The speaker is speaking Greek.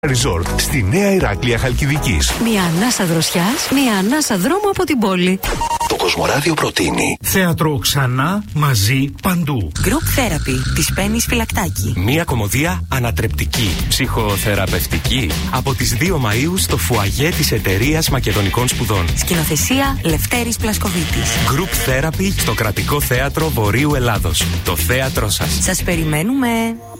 Resort στη Νέα Ηράκλεια Χαλκιδικής. Μια ανάσα δροσιάς, μια ανάσα δρόμο από την πόλη. Το Κοσμοράδιο προτείνει θέατρο ξανά, μαζί, παντού. Group Therapy της Πέννης Φυλακτάκη. Μια κομμωδία ανατρεπτική, ψυχοθεραπευτική, από τις 2 Μαΐου στο φουαγέ της Εταιρείας Μακεδονικών Σπουδών. Σκηνοθεσία Λευτέρης Πλασκοβίτης. Group Therapy στο Κρατικό Θέατρο Βορείου Ελλάδος. Το θέατρό σας. Σας περιμένουμε.